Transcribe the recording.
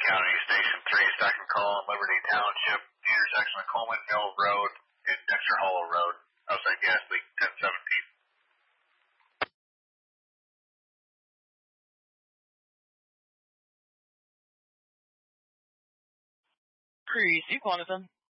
County, Station 3, Stockton Column, Liberty Township, intersection of Coleman Hill Road and Dexter Hollow Road, outside gas leak 1017. Receive one of them.